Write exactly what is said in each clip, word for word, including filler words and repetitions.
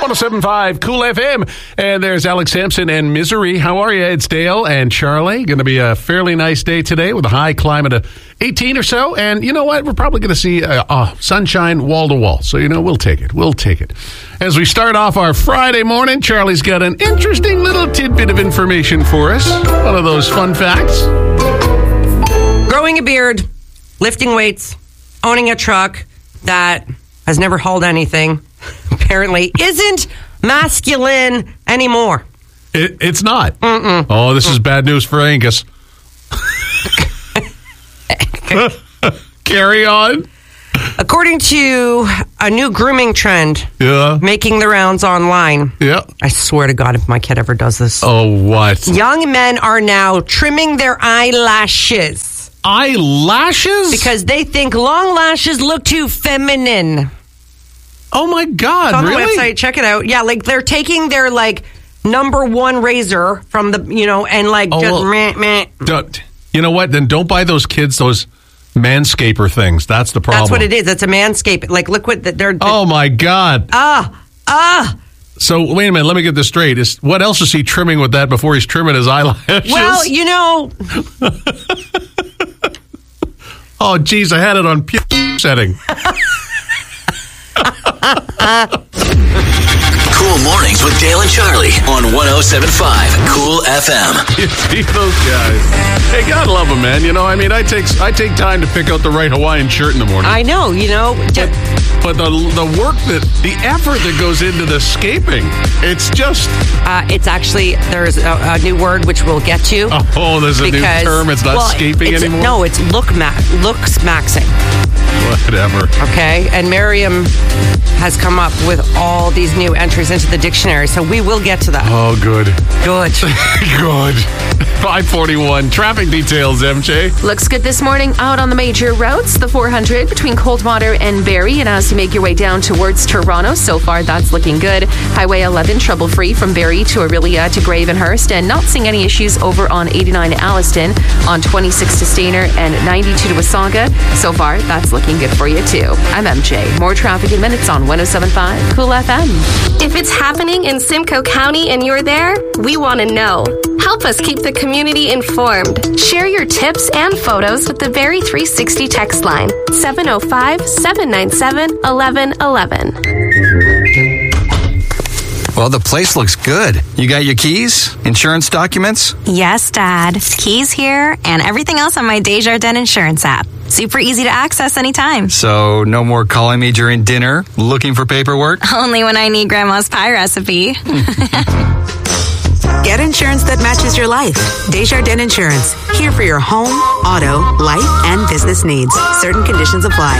one oh seven point five Cool F M. And there's Alex Sampson and Misery. How are you? It's Dale and Charlie. Going to be a fairly nice day today with a high climate of eighteen or so. And you know what? We're probably going to see uh, uh, sunshine wall to wall. So, you know, we'll take it. We'll take it. As we start off our Friday morning, Charlie's got an interesting little tidbit of information for us. One of those fun facts. Growing a beard, lifting weights, owning a truck that has never hauled anything, apparently isn't masculine anymore. It, it's not. Mm-mm. Oh, this is bad news for Angus. Carry on. According to a new grooming trend Yeah. making the rounds online, Yeah. I swear to God, if my kid ever does this, Oh, what? young men are now trimming their eyelashes Eyelashes? because they think long lashes look too feminine. Oh, my God. It's on really? the website. Check it out. Yeah, like they're taking their like number one razor from the, you know, and like Oh, just well, meh, meh. Don't, you know what? Then don't buy those kids those manscaper things. That's the problem. That's what it is. It's a manscape. Like liquid that they're, they're Oh, my God. ah ah. So, wait a minute. Let me get this straight. Is, what else is he trimming with that before he's trimming his eyelashes? Well, you know, Oh, geez. I had it on p- setting. Cool Mornings with Dale and Charlie on one oh seven point five Cool F M. You see those guys. Hey, God love them, man. You know, I mean, I take I take time to pick out the right Hawaiian shirt in the morning. I know, you know. But, but the the work that the effort that goes into the scaping, it's just Uh, it's actually, there's a, a new word which we'll get to. oh, there's a because, new term. It's not well, scaping it's- anymore. No, it's look ma- looks maxing. Whatever. Okay, and Merriam has come up with all these new entries into the dictionary, so we will get to that. Oh, good. Good. Good. five forty-one. Traffic details, M J. Looks good this morning out on the major roads. The four hundred between Coldwater and Barrie. And as you make your way down towards Toronto, so far that's looking good. Highway eleven, trouble-free from Barrie to Aurelia to Gravenhurst. And not seeing any issues over on eighty-nine Alliston, on twenty-six to Stainer and ninety-two to Wasaga. So far, that's looking good for you, too. I'm M J. More traffic in minutes on one oh seven point five Cool F M. If it's happening in Simcoe County and you're there, we want to know. Help us keep the community informed. Share your tips and photos with the Barrie three sixty text line, seven oh five, seven nine seven, eleven eleven. Well, the place looks good. You got your keys? Insurance documents? Yes, Dad. Keys here and everything else on my Desjardins Insurance app. Super easy to access anytime. So, no more calling me during dinner, looking for paperwork? Only when I need Grandma's pie recipe. Get insurance that matches your life. Desjardins Insurance. Here for your home, auto, life, and business needs. Certain conditions apply.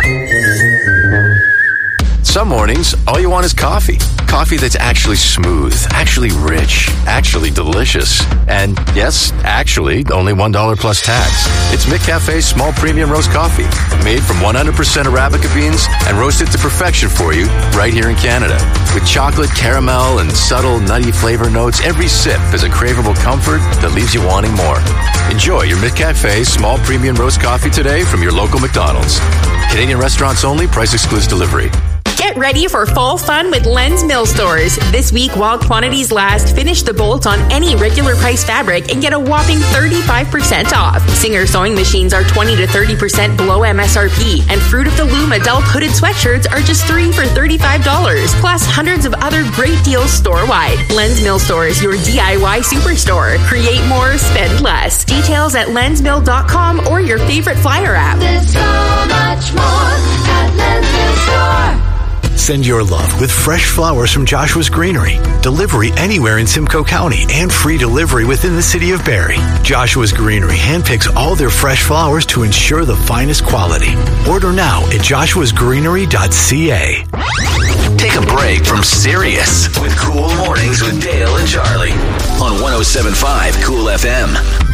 Some mornings, all you want is coffee. Coffee that's actually smooth, actually rich, actually delicious. And yes, actually, only one dollar plus tax. It's McCafe's small premium roast coffee, made from one hundred percent Arabica beans and roasted to perfection for you right here in Canada. With chocolate, caramel, and subtle nutty flavor notes, every sip is a craveable comfort that leaves you wanting more. Enjoy your McCafe small premium roast coffee today from your local McDonald's. Canadian restaurants only, price excludes delivery. Get ready for fall fun with Len's Mill Stores. This week, while quantities last, finish the bolt on any regular price fabric and get a whopping thirty-five percent off. Singer sewing machines are twenty to thirty percent below M S R P, and Fruit of the Loom adult hooded sweatshirts are just three for thirty-five dollars, plus hundreds of other great deals store-wide. Len's Mill Stores, your D I Y superstore. Create more, spend less. Details at lens mill dot com or your favorite flyer app. There's so much more at Len's Mill Store. Send your love with fresh flowers from Joshua's Greenery. Delivery anywhere in Simcoe County and free delivery within the city of Barrie. Joshua's Greenery handpicks all their fresh flowers to ensure the finest quality. Order now at joshuas greenery dot c a. Take a break from serious with Cool Mornings with Dale and Charlie on one oh seven point five Cool F M.